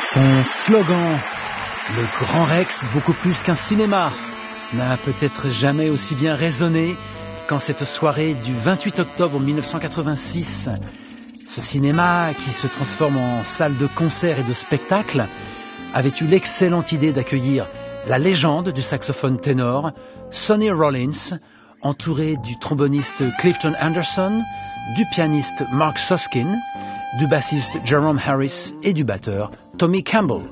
Son slogan, le Grand Rex, beaucoup plus qu'un cinéma, n'a peut-être jamais aussi bien résonné qu'en cette soirée du 28 octobre 1986. Ce cinéma, qui se transforme en salle de concert et de spectacle, avait eu l'excellente idée d'accueillir la légende du saxophone ténor, Sonny Rollins, entouré du tromboniste Clifton Anderson, du pianiste Mark Soskin, du bassiste Jerome Harris et du batteur Tommy Campbell.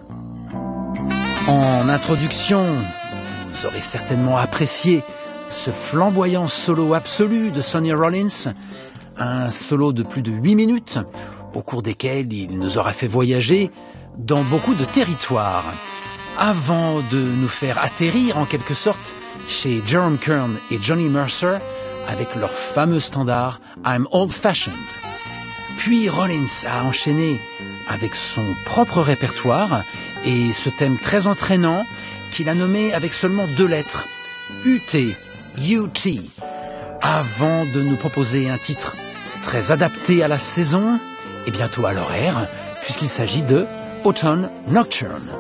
En introduction, vous aurez certainement apprécié ce flamboyant solo absolu de Sonny Rollins, un solo de plus de 8 minutes, au cours desquels il nous aura fait voyager dans beaucoup de territoires, avant de nous faire atterrir en quelque sorte chez Jerome Kern et Johnny Mercer avec leur fameux standard I'm Old Fashioned. Puis Rollins a enchaîné avec son propre répertoire et ce thème très entraînant qu'il a nommé avec seulement 2 lettres, UT, UT, avant de nous proposer un titre très adapté à la saison et bientôt à l'horaire, puisqu'il s'agit de Autumn Nocturne.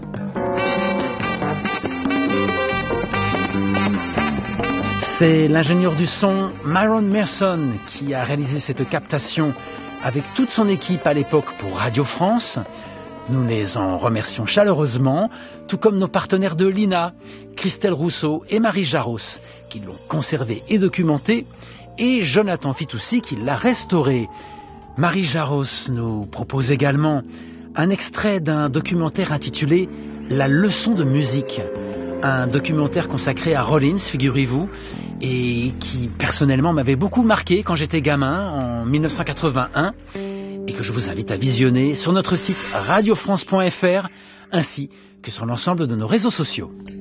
C'est l'ingénieur du son Myron Merson qui a réalisé cette captation avec toute son équipe à l'époque pour Radio France. Nous les en remercions chaleureusement, tout comme nos partenaires de l'INA, Christelle Rousseau et Marie Jaros, qui l'ont conservé et documenté, et Jonathan Fitoussi qui l'a restauré. Marie Jaros nous propose également un extrait d'un documentaire intitulé « La leçon de musique », un documentaire consacré à Rollins, figurez-vous, et qui personnellement m'avait beaucoup marqué quand j'étais gamin en 1981 et que je vous invite à visionner sur notre site radiofrance.fr ainsi que sur l'ensemble de nos réseaux sociaux.